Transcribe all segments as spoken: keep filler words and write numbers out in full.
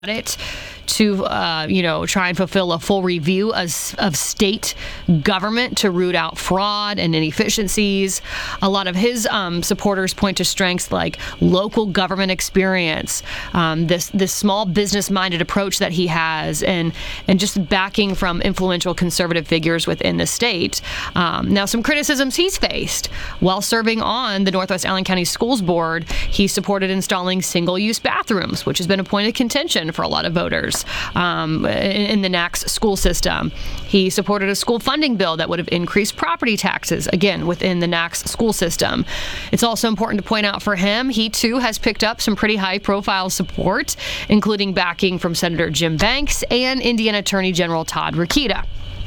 it to, uh, you know, try and fulfill a full review of, of state government to root out fraud and inefficiencies. A lot of his um, supporters point to strengths like local government experience, um, this this small business-minded approach that he has, and and just backing from influential conservative figures within the state. Um, now, some criticisms he's faced. While serving on the Northwest Allen County Schools Board, he supported installing single-use bathrooms, which has been a point of contention for a lot of voters um, in the N A C S school system. He supported a school funding bill that would have increased property taxes, again, within the N A C S school system. It's also important to point out for him, he too has picked up some pretty high-profile support, including backing from Senator Jim Banks and Indiana Attorney General Todd Rokita.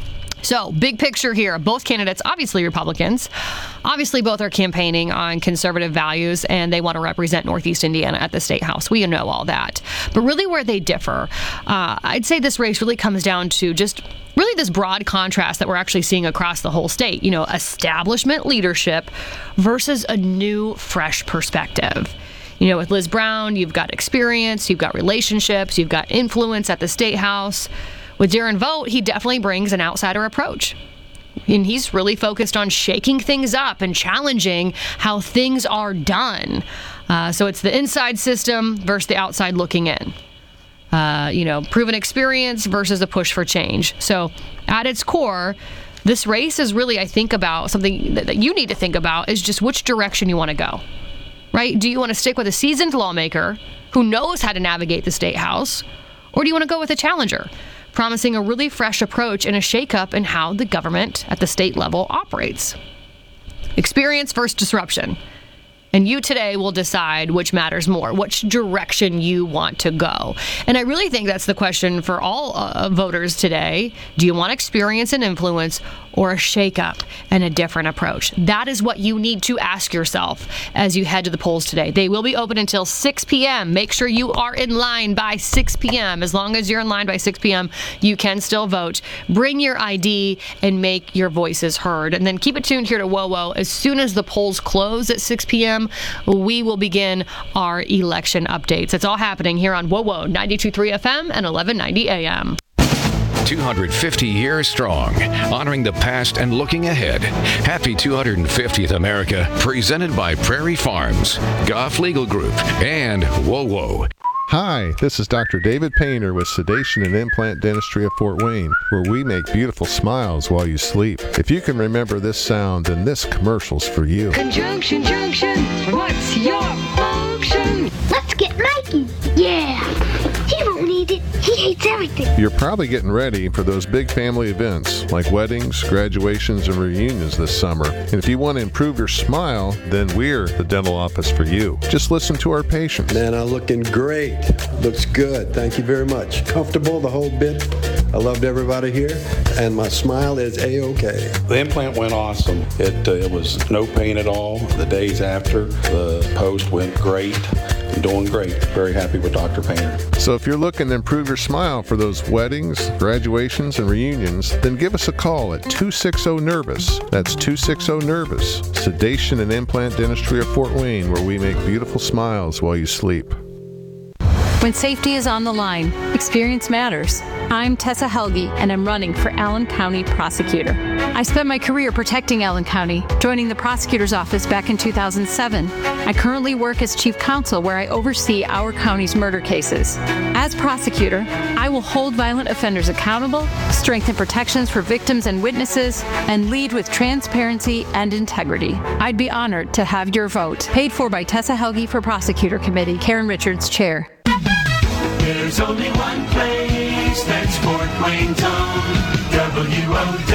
So, big picture here. Both candidates, obviously Republicans. Obviously, both are campaigning on conservative values, and they want to represent Northeast Indiana at the State House. We know all that. But really where they differ, uh, I'd say this race really comes down to just really this broad contrast that we're actually seeing across the whole state. You know, establishment leadership versus a new, fresh perspective. You know, with Liz Brown, you've got experience, you've got relationships, you've got influence at the State House. With Darren Vogt, he definitely brings an outsider approach. And he's really focused on shaking things up and challenging how things are done. Uh, so it's the inside system versus the outside looking in. Uh, you know, proven experience versus a push for change. So at its core, this race is really, I think, about something that, that you need to think about is just which direction you want to go. Right? Do you want to stick with a seasoned lawmaker who knows how to navigate the State House? Or do you want to go with a challenger, promising a really fresh approach and a shakeup in how the government at the state level operates? Experience versus disruption. And you today will decide which matters more, which direction you want to go. And I really think that's the question for all uh, voters today. Do you want experience and influence or a shakeup and a different approach? That is what you need to ask yourself as you head to the polls today. They will be open until six p.m. Make sure you are in line by six p.m. As long as you're in line by six p.m., you can still vote. Bring your I D and make your voices heard. And then keep it tuned here to WOWO. As soon as the polls close at six p.m., we will begin our election updates. It's all happening here on WOWO ninety-two point three F M and eleven ninety A M. two hundred fifty years strong, honoring the past and looking ahead. Happy two hundred fiftieth America, presented by Prairie Farms, Goff Legal Group, and WOWO. Hi, this is Doctor David Painter with Sedation and Implant Dentistry of Fort Wayne, where we make beautiful smiles while you sleep. If you can remember this sound, then this commercial's for you. Conjunction, junction, what's your function? Let's get Mikey. Yeah. He won't need it. He hates everything. You're probably getting ready for those big family events like weddings, graduations, and reunions this summer. And if you want to improve your smile, then we're the dental office for you. Just listen to our patients. Man, I'm looking great. Looks good. Thank you very much. Comfortable the whole bit. I loved everybody here, and my smile is A-okay. The implant went awesome. It, uh, it was no pain at all. The days after, the post went great. I'm doing great. Very happy with Doctor Painter. So if you're looking to improve your smile for those weddings, graduations, and reunions, then give us a call at two six zero nervous. That's two six zero nervous. Sedation and Implant Dentistry of Fort Wayne, where we make beautiful smiles while you sleep. When safety is on the line, experience matters. I'm Tessa Helge, and I'm running for Allen County Prosecutor. I spent my career protecting Allen County, joining the prosecutor's office back in two thousand seven. I currently work as chief counsel, where I oversee our county's murder cases. As prosecutor, I will hold violent offenders accountable, strengthen protections for victims and witnesses, and lead with transparency and integrity. I'd be honored to have your vote. Paid for by Tessa Helge for Prosecutor Committee, Karen Richards, Chair. There's only one place that's Fort Wayne's own, W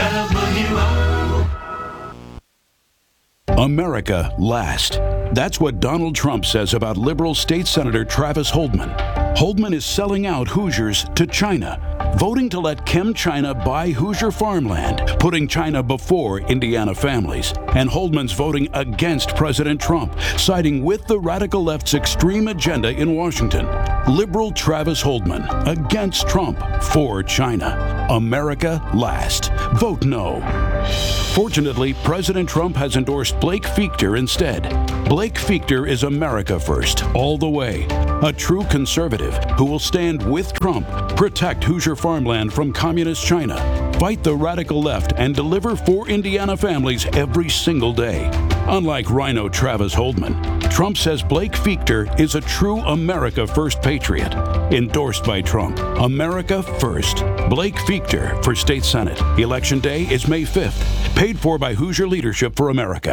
O W O. America last. That's what Donald Trump says about liberal state senator Travis Holdman. Holdman is selling out Hoosiers to China, voting to let ChemChina buy Hoosier farmland, putting China before Indiana families. And Holdman's voting against President Trump, siding with the radical left's extreme agenda in Washington. Liberal Travis Holdman against Trump, for China. America last. vote no. Fortunately, President Trump has endorsed Blake Fichter instead. Blake Fichter is America first, all the way. A true conservative who will stand with Trump, protect Hoosier farmland from communist China, fight the radical left, and deliver for Indiana families every single day. Unlike Rhino Travis Holdman, Trump says Blake Fichter is a true America First patriot. Endorsed by Trump. America First. Blake Fichter for State Senate. Election day is May fifth. Paid for by Hoosier Leadership for America.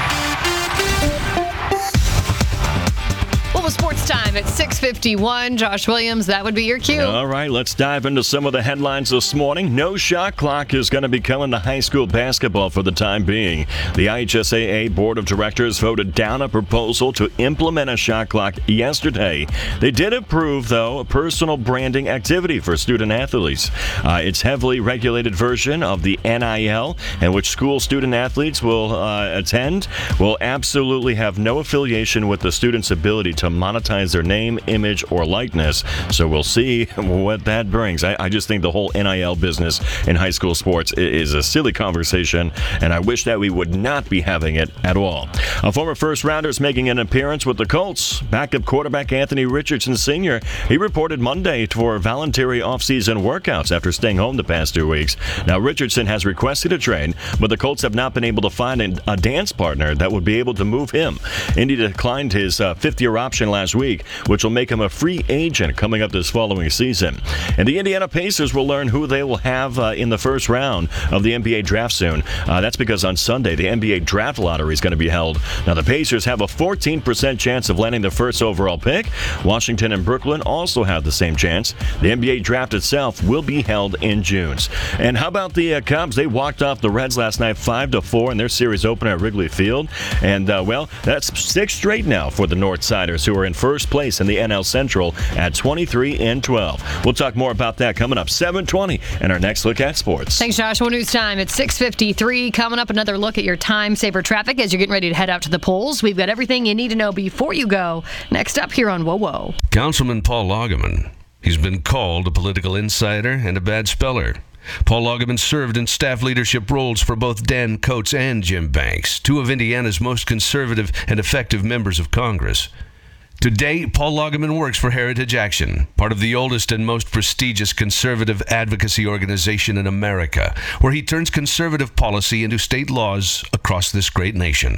Well, sports time at six fifty-one. Josh Williams, that would be your cue. All right, let's dive into some of the headlines this morning. No shot clock is going to be coming to high school basketball for the time being. The I H S A A Board of Directors voted down a proposal to implement a shot clock yesterday. They did approve, though, a personal branding activity for student athletes. Uh, it's heavily regulated version of the N I L, in which school student athletes will uh, attend, will absolutely have no affiliation with the student's ability to monetize their name, image, or likeness. So we'll see what that brings. I, I just think the whole N I L business in high school sports is a silly conversation, and I wish that we would not be having it at all. A former first-rounder is making an appearance with the Colts. Backup quarterback Anthony Richardson Senior He reported Monday for voluntary off-season workouts after staying home the past two weeks. Now, Richardson has requested a trade, but the Colts have not been able to find a dance partner that would be able to move him. Indy declined his uh, fifth-year option last week, which will make him a free agent coming up this following season. And the Indiana Pacers will learn who they will have uh, in the first round of the N B A draft soon. Uh, that's because on Sunday, the N B A draft lottery is going to be held. Now, the Pacers have a fourteen percent chance of landing the first overall pick. Washington and Brooklyn also have the same chance. The N B A draft itself will be held in June. And how about the uh, Cubs? They walked off the Reds last night five to four in their series opener at Wrigley Field. And, uh, well, that's six straight now for the Northsiders, who are in first place in the N L Central at twenty-three and twelve. We'll talk more about that coming up seven twenty in our next look at sports. Thanks, Josh. Well, news time at six fifty-three. Coming up, another look at your time saver traffic as you're getting ready to head out to the polls. We've got everything you need to know before you go. Next up here on Whoa Whoa. Councilman Paul Loggeman. He's been called a political insider and a bad speller. Paul Loggeman served in staff leadership roles for both Dan Coates and Jim Banks, two of Indiana's most conservative and effective members of Congress. Today, Paul Loggeman works for Heritage Action, part of the oldest and most prestigious conservative advocacy organization in America, where he turns conservative policy into state laws across this great nation.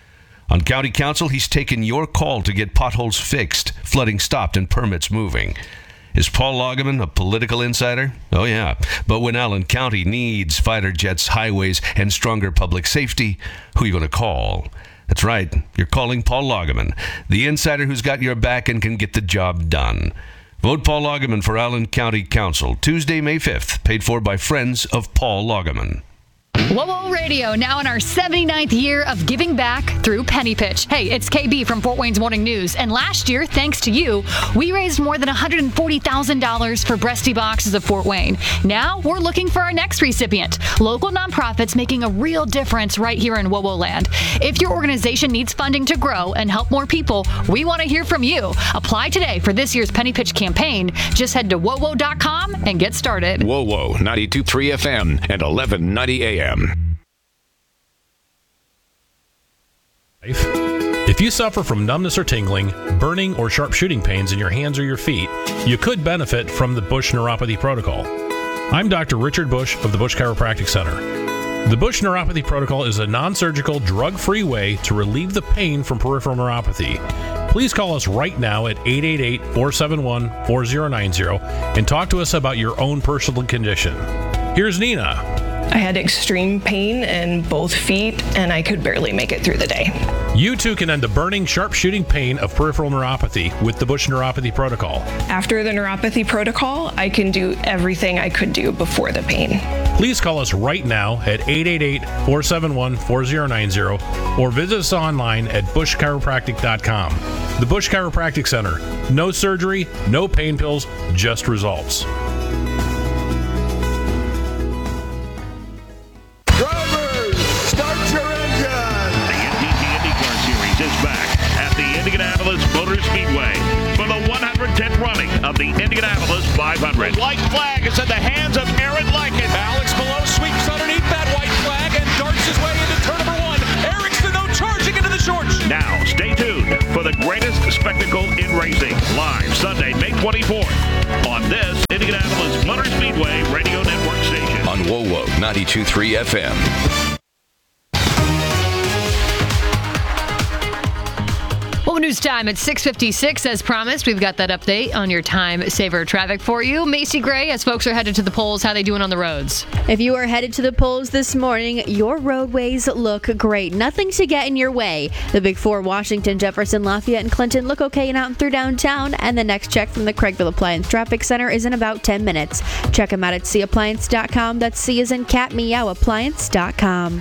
On County Council, he's taken your call to get potholes fixed, flooding stopped, and permits moving. Is Paul Loggeman a political insider? Oh, yeah. But when Allen County needs fighter jets, highways, and stronger public safety, who are you going to call? That's right. You're calling Paul Loggeman, the insider who's got your back and can get the job done. Vote Paul Loggeman for Allen County Council, Tuesday, May fifth, paid for by Friends of Paul Loggeman. Whoa Whoa Radio, now in our seventy-ninth year of giving back through Penny Pitch. Hey, it's K B from Fort Wayne's Morning News, and last year, thanks to you, we raised more than one hundred forty thousand dollars for Breasty Boxes of Fort Wayne. Now, we're looking for our next recipient, local nonprofits making a real difference right here in Whoa Whoa Land. If your organization needs funding to grow and help more people, we want to hear from you. Apply today for this year's Penny Pitch campaign. Just head to whoa whoa dot com and get started. Whoa Whoa, ninety-two point three F M and eleven ninety A M. If you suffer from numbness or tingling, burning or sharp shooting pains in your hands or your feet, you could benefit from the Bush Neuropathy Protocol. I'm Doctor Richard Bush of the Bush Chiropractic Center. The Bush Neuropathy Protocol is a non-surgical, drug-free way to relieve the pain from peripheral neuropathy. Please call us right now at eight eight eight, four seven one, four zero nine zero and talk to us about your own personal condition. Here's Nina. I had extreme pain in both feet, and I could barely make it through the day. You too can end the burning, sharp shooting pain of peripheral neuropathy with the Bush Neuropathy Protocol. After the neuropathy protocol, I can do everything I could do before the pain. Please call us right now at eight eight eight, four seven one, four zero nine zero or visit us online at bush chiropractic dot com. The Bush Chiropractic Center. No surgery, no pain pills, just results. Indianapolis Motor Speedway for the one hundred tenth running of the Indianapolis five hundred. The white flag is in the hands of Aaron Lycan. Alex Below sweeps underneath. Now, stay tuned for the greatest spectacle in racing, live Sunday, May twenty-fourth, on this Indianapolis Motor Speedway Radio Network station. On W O W ninety-two point three F M. Well, news time at six fifty-six. As promised, we've got that update on your time saver traffic for you. Macy Gray, as folks are headed to the polls, how are they doing on the roads? If you are headed to the polls this morning, your roadways look great. Nothing to get in your way. The big four, Washington, Jefferson, Lafayette, and Clinton, look okay and out and through downtown. And the next check from the Craigville Appliance Traffic Center is in about ten minutes. Check them out at c appliance dot com. That's C as in cat, meow, appliance dot com.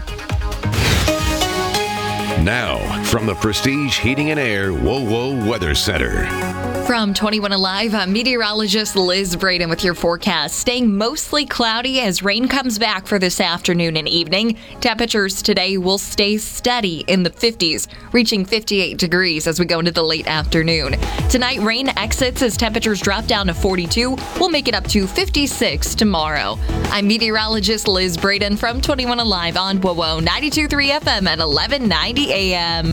Now, from the Prestige Heating and Air W O W O Weather Center. From twenty-one Alive, I'm meteorologist Liz Braden with your forecast. Staying mostly cloudy as rain comes back for this afternoon and evening. Temperatures today will stay steady in the fifties, reaching fifty-eight degrees as we go into the late afternoon. Tonight, rain exits as temperatures drop down to forty-two. We'll make it up to fifty-six tomorrow. I'm meteorologist Liz Braden from twenty-one Alive on W O W O ninety-two point three F M at eleven ninety A M.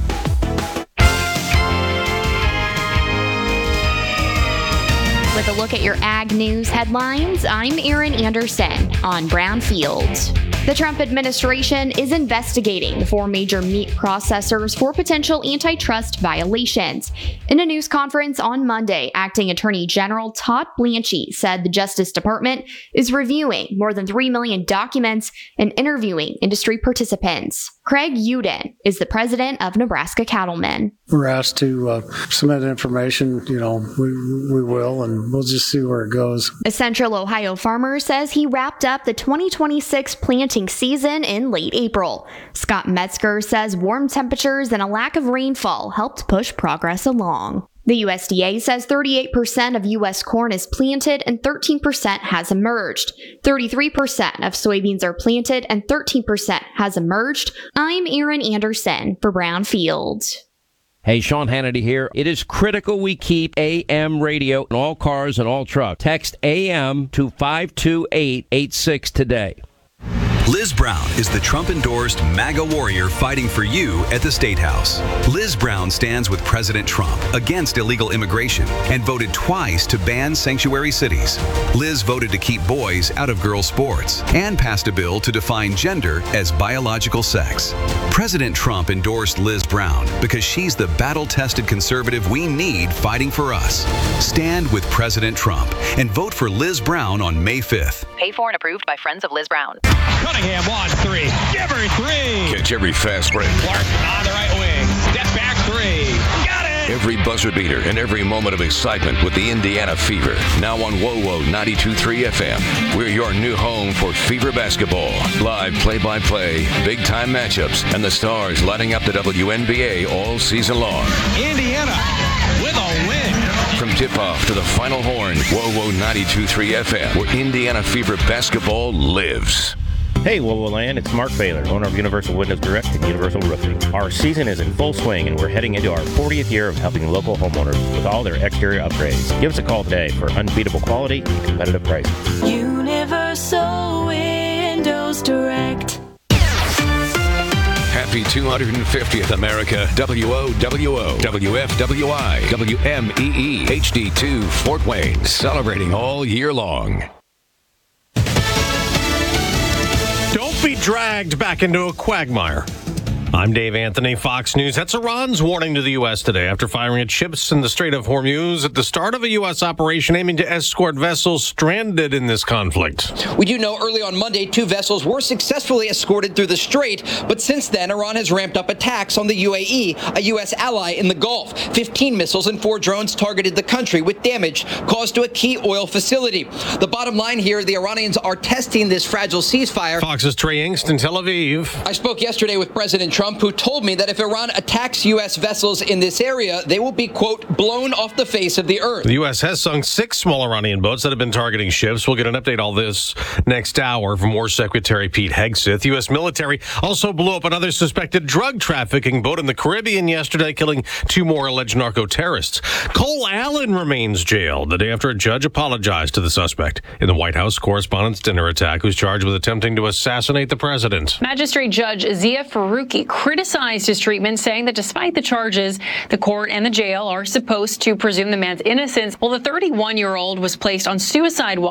With a look at your Ag News headlines, I'm Erin Anderson on Brownfield. The Trump administration is investigating the four major meat processors for potential antitrust violations. In a news conference on Monday, Acting Attorney General Todd Blanchie said the Justice Department is reviewing more than three million documents and interviewing industry participants. Craig Uden is the president of Nebraska Cattlemen. We're asked to uh, submit information, you know, we, we will, and we'll just see where it goes. A Central Ohio farmer says he wrapped up the twenty twenty-six planting season in late April. Scott Metzger says warm temperatures and a lack of rainfall helped push progress along. The U S D A says thirty-eight percent of U S corn is planted and thirteen percent has emerged. thirty-three percent of soybeans are planted and thirteen percent has emerged. I'm Erin Anderson for Brownfield. Hey, Sean Hannity here. It is critical we keep A M radio in all cars and all trucks. Text A M to five two eight eight six today. Liz Brown is the Trump-endorsed MAGA warrior fighting for you at the State House. Liz Brown stands with President Trump against illegal immigration and voted twice to ban sanctuary cities. Liz voted to keep boys out of girls' sports and passed a bill to define gender as biological sex. President Trump endorsed Liz Brown because she's the battle-tested conservative we need fighting for us. Stand with President Trump and vote for Liz Brown on May fifth. Paid for and approved by Friends of Liz Brown. Cunningham wants three. Give her three. Catch every fast break. Clark on the right wing. Step back three. Got it. Every buzzer beater and every moment of excitement with the Indiana Fever. Now on W O W O ninety-two point three F M. We're your new home for Fever basketball. Live play-by-play, big-time matchups, and the stars lighting up the W N B A all season long. Indiana with a win. From tip-off to the final horn, W O W O ninety-two point three F M, where Indiana Fever basketball lives. Hey, W O W O Land, it's Mark Baylor, owner of Universal Windows Direct and Universal Roofing. Our season is in full swing, and we're heading into our fortieth year of helping local homeowners with all their exterior upgrades. Give us a call today for unbeatable quality and competitive prices. Universal Windows Direct. Happy two hundred fiftieth America, W O W O, W F W I, W M E E, H D two, Fort Wayne, celebrating all year long. Don't be dragged back into a quagmire. I'm Dave Anthony, Fox News. That's Iran's warning to the U S today after firing at ships in the Strait of Hormuz at the start of a U S operation aiming to escort vessels stranded in this conflict. We do know early on Monday, two vessels were successfully escorted through the strait, but since then, Iran has ramped up attacks on the U A E, a U S ally in the Gulf. fifteen missiles and four drones targeted the country with damage caused to a key oil facility. The bottom line here, the Iranians are testing this fragile ceasefire. Fox's Trey Yingst in Tel Aviv. I spoke yesterday with President Trump. Trump, who told me that if Iran attacks U S vessels in this area, they will be, quote, blown off the face of the earth. The U S has sunk six small Iranian boats that have been targeting ships. We'll get an update on this next hour from War Secretary Pete Hegseth. U S military also blew up another suspected drug trafficking boat in the Caribbean yesterday, killing two more alleged narco-terrorists. Cole Allen remains jailed the day after a judge apologized to the suspect in the White House Correspondents' Dinner attack, who's charged with attempting to assassinate the president. Magistrate Judge Zia Faruqi criticized his treatment, saying that despite the charges, the court and the jail are supposed to presume the man's innocence. Well, the thirty-one-year-old was placed on suicide watch